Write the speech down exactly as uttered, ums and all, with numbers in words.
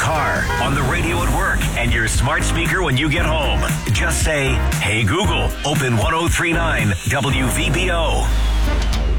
car, on the radio at work, and your smart speaker when you get home. Just say, "Hey Google, open ten thirty-nine W V B O."